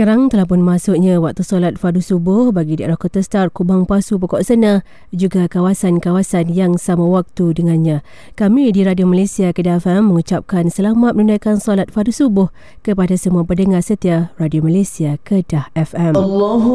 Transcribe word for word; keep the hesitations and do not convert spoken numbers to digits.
Sekarang telah pun masuknya waktu solat fardu subuh bagi daerah Kota Star, Kubang Pasu, Pokok Sena, juga kawasan-kawasan yang sama waktu dengannya. Kami di Radio Malaysia Kedah F M mengucapkan selamat menunaikan solat fardu subuh kepada semua pendengar setia Radio Malaysia Kedah F M. Allah